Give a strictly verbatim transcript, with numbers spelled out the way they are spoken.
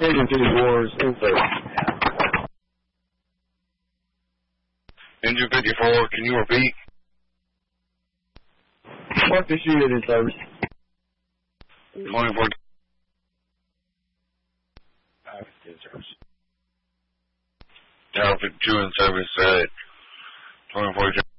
Engine fifty Wars in service. Engine fifty-four, can you repeat? Marcus unit in service. twenty-four. In service. Tower fifty-two in service at twenty-four.